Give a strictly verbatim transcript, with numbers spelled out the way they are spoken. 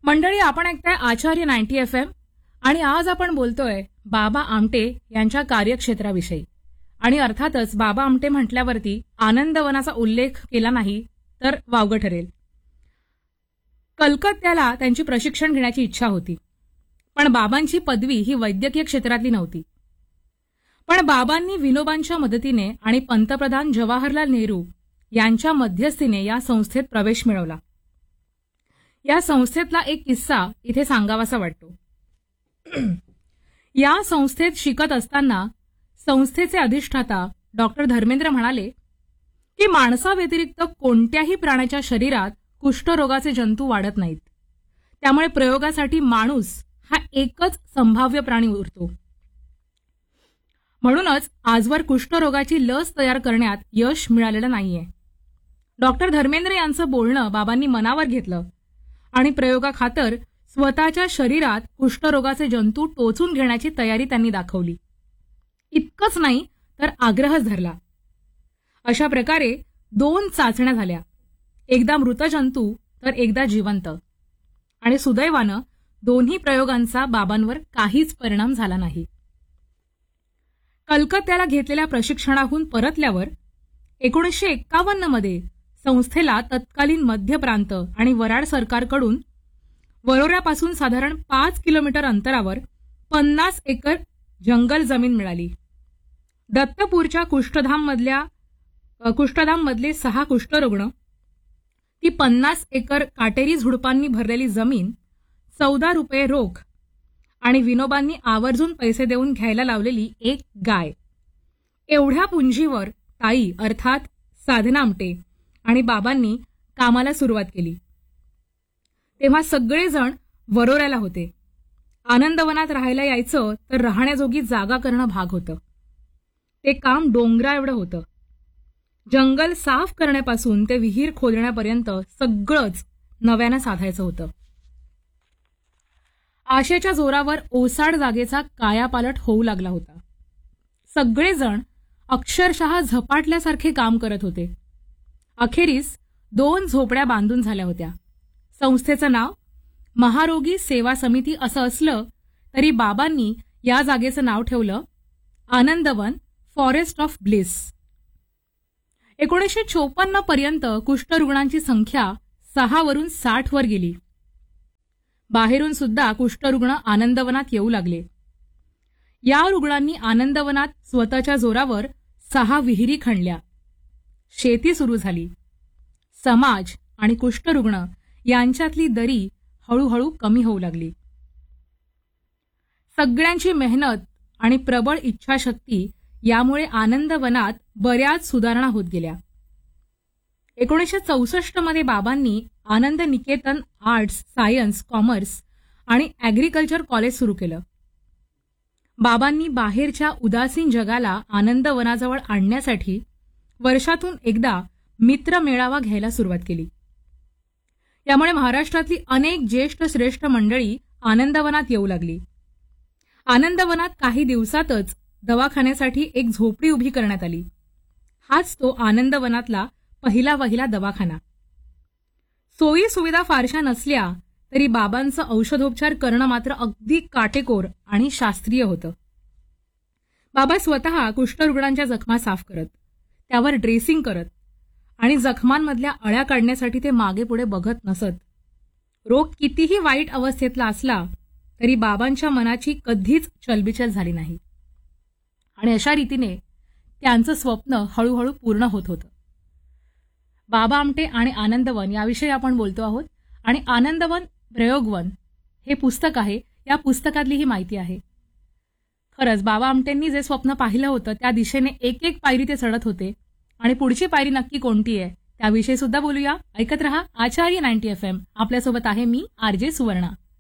मंडळी, आपण ऐकताय आचार्य नाईन्टी एफ एम आणि आज आपण बोलतोय बाबा आमटे यांच्या कार्यक्षेत्राविषयी. आणि अर्थातच बाबा आमटे म्हटल्यावरती आनंदवनाचा उल्लेख केला नाही तर वावगं ठरेल. कलकत्त्याला त्यांची प्रशिक्षण घेण्याची इच्छा होती, पण बाबांची पदवी ही वैद्यकीय क्षेत्रातली नव्हती. पण बाबांनी विनोबांच्या मदतीने आणि पंतप्रधान जवाहरलाल नेहरू यांच्या मध्यस्थीने या संस्थेत प्रवेश मिळवला. या संस्थेतला एक किस्सा इथे सांगावासा वाटतो. या संस्थेत शिकत असताना संस्थेचे अधिष्ठाता डॉक्टर धर्मेंद्र म्हणाले की माणसाव्यतिरिक्त कोणत्याही प्राण्याच्या शरीरात कुष्ठरोगाचे जंतू वाढत नाहीत, त्यामुळे प्रयोगासाठी माणूस हा एकच संभाव्य प्राणी उरतो. म्हणूनच आजवर कुष्ठरोगाची लस तयार करण्यात यश मिळालेलं नाहीये. डॉक्टर धर्मेंद्र यांचं बोलणं बाबांनी मनावर घेतलं आणि प्रयोगाखातर स्वतःच्या शरीरात कुष्ठरोगाचे जंतू टोचून घेण्याची तयारी त्यांनी दाखवली. इतकंच नाही तर आग्रहच धरला. अशा प्रकारे दोन चाचण्या झाल्या, एकदा मृत जंतू तर एकदा जिवंत. आणि सुदैवानं दोन्ही प्रयोगांचा बाबांवर काहीच परिणाम झाला नाही. कलकत्त्याला घेतलेल्या प्रशिक्षणाहून परतल्यावर एकोणीसशे एक्कावन्न मध्ये संस्थेला तत्कालीन मध्य प्रांत आणि वराड सरकारकडून वरोऱ्यापासून साधारण पाच किलोमीटर अंतरावर पन्नास एकर जंगल जमीन मिळाली. दत्तपूरच्या कुष्ठधाम मधल्या कुष्ठधाम मधले सहा कुष्ठरुग्ण, ती पन्नास एकर काटेरी झुडपांनी भरलेली जमीन, चौदा रुपये रोख आणि विनोबांनी आवर्जून पैसे देऊन घ्यायला लावलेली एक गाय, एवढ्या पुंजीवर ताई अर्थात साधना आमटे आणि बाबांनी कामाला सुरुवात केली. तेव्हा सगळेजण वरोऱ्याला होते. आनंदवनात राहायला यायचं तर राहण्याजोगी जागा करणं भाग होतं. ते काम डोंगरा एवढं होतं. जंगल साफ करण्यापासून ते विहीर खोदण्यापर्यंत सगळंच नव्यानं साधायचं होतं. आशेच्या जोरावर ओसाड जागेचा कायापालट होऊ लागला होता. सगळेजण अक्षरशः झपाटल्यासारखे काम करत होते. अखेरीस दोन झोपड्या बांधून झाल्या होत्या. संस्थेचं नाव महारोगी सेवा समिती असं असलं तरी बाबांनी या जागेचं नाव ठेवलं आनंदवन फॉरेस्ट ऑफ ब्लिस. एकोणीसशे चोपन्न पर्यंत कुष्ठरुग्णांची संख्या सहा वरून साठ वर गेली. बाहेरून सुद्धा कुष्ठरुग्ण आनंदवनात येऊ लागले. या रुग्णांनी आनंदवनात स्वतःच्या जोरावर सहा विहिरी खणल्या. शेती सुरू झाली. समाज आणि कुष्ठरुग्ण यांच्यातली दरी हळूहळू कमी होऊ लागली. सगळ्यांची मेहनत आणि प्रबळ इच्छाशक्ती यामुळे आनंदवनात बऱ्याच सुधारणा होत गेल्या. एकोणीसशे चौसष्ट मध्ये बाबांनी आनंद निकेतन आर्ट्स, सायन्स, कॉमर्स आणि ॲग्रिकल्चर कॉलेज सुरू केलं. बाबांनी बाहेरच्या उदासीन जगाला आनंदवनाजवळ आणण्यासाठी वर्षातून एकदा मित्र मेळावा घ्यायला सुरुवात केली. यामुळे महाराष्ट्रातली अनेक ज्येष्ठ श्रेष्ठ मंडळी आनंदवनात येऊ लागली. आनंदवनात काही दिवसातच दवाखान्यासाठी एक झोपडी उभी करण्यात आली. हाच तो आनंदवनातला पहिला वहिला दवाखाना. सोयी सुविधा फारशा नसल्या तरी बाबांचं औषधोपचार करणं मात्र अगदी काटेकोर आणि शास्त्रीय होतं. बाबा स्वतः कुष्ठरुग्णांच्या जखमा साफ करत, त्यावर ड्रेसिंग करत आणि जखमांमधल्या अळ्या काढण्यासाठी ते मागे पुढे बघत नसत. रोग कितीही वाईट अवस्थेतला असला तरी बाबांच्या मनाची कधीच चलबिचल झाली नाही. आणि अशा रीतीने त्यांचं स्वप्न हळूहळू पूर्ण होत होतं. बाबा आमटे आणि आनंदवन याविषयी आपण बोलतो आहोत. आणि आनंदवन प्रयोगवन हे पुस्तक आहे. या पुस्तकातली ही माहिती आहे. खरंच बाबा आमटेंनी जे स्वप्न पाहिलं होतं त्या दिशेने एक एक पायरी ते चढत होते. आणि पुढची पायरी नक्की कोणती आहे त्याविषयी सुद्धा बोलूया. ऐकत रहा आचार्य नाईन्टी एफ एम. आपल्यासोबत आहे मी आर जे सुवर्णा.